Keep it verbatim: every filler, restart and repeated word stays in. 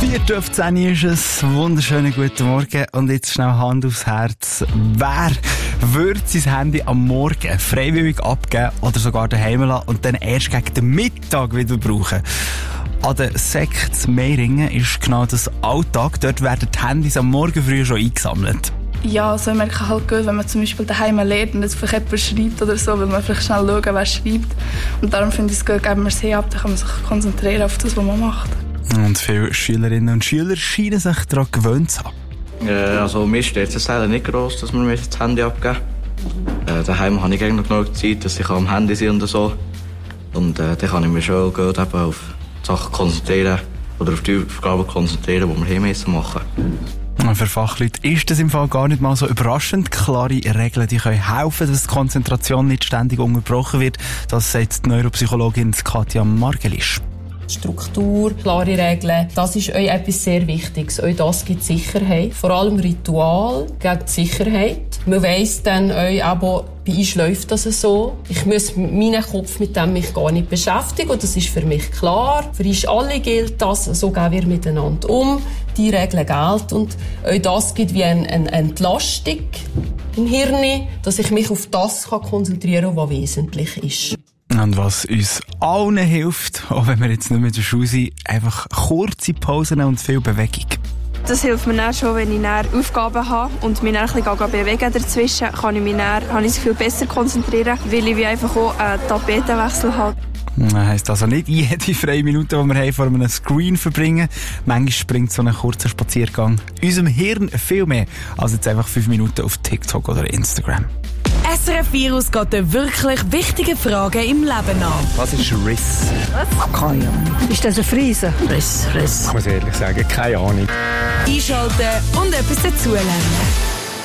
Viertel auf zehn ist es. Wunderschönen guten Morgen. Und jetzt schnell Hand aufs Herz. Wer würde sein Handy am Morgen freiwillig abgeben oder sogar daheim lassen und dann erst gegen den Mittag wieder brauchen? An der Sekt Meiringen ist genau das Alltag. Dort werden die Handys am Morgen früh schon eingesammelt. Ja, also ich merke halt gut, wenn man zum Beispiel daheim lernt und jetzt vielleicht jemand schreibt oder so, will man vielleicht schnell schauen, wer schreibt. Und darum finde ich es gut, geben wir es ab, dann kann man sich konzentrieren auf das, was man macht. Und viele Schülerinnen und Schüler scheinen sich daran gewöhnt zu haben. Äh, also mir steht es leider nicht gross, dass wir mir das Handy abgeben. Äh, daheim habe ich eigentlich noch genug Zeit, dass ich am Handy bin und so. Und äh, dann kann ich mich schon gut eben auf die Sachen konzentrieren oder auf die Aufgaben konzentrieren, die wir hier machen müssen. Für Fachleute ist das im Fall gar nicht mal so überraschend. Klare Regeln, die können helfen, dass die Konzentration nicht ständig unterbrochen wird. Das sagt die Neuropsychologin Katja Margelisch. Struktur, klare Regeln, das ist euch etwas sehr Wichtiges. Euch das gibt Sicherheit. Vor allem Ritual gibt Sicherheit. Man weiss dann euch aber, bei uns läuft das so. Ich muss meinen Kopf mit dem mich gar nicht beschäftigen und das ist für mich klar. Für uns alle gilt das, so gehen wir miteinander um. Die Regeln gelten und euch das gibt wie eine, eine Entlastung im Hirn, dass ich mich auf das konzentrieren kann, was wesentlich ist. Und was uns allen hilft, auch wenn wir jetzt nicht mehr in der Schule sind, einfach kurze Pausen und viel Bewegung. Das hilft mir dann schon, wenn ich dann Aufgaben habe und mich dann ein bisschen bewegen dazwischen, kann ich mich dann, kann ich mich viel besser konzentrieren, weil ich wie einfach auch einen Tapetenwechsel habe. Das heisst also nicht jede freie Minute, die wir haben, vor einem Screen verbringen. Manchmal bringt so ein kurzer Spaziergang unserem Hirn viel mehr als jetzt einfach fünf Minuten auf TikTok oder Instagram. S R F Virus geht den wirklich wichtigen Fragen im Leben nach. Was ist Riss? Was? Keine Ahnung. Ist das ein Friese? Riss, Riss. Ich muss ehrlich sagen, keine Ahnung. Einschalten und etwas dazulernen.